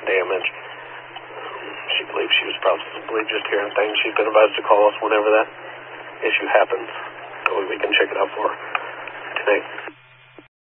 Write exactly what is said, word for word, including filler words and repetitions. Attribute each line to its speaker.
Speaker 1: damage. She believes she was possibly just hearing things. She's been advised to call us whenever that issue happens, so we can check it out for her today.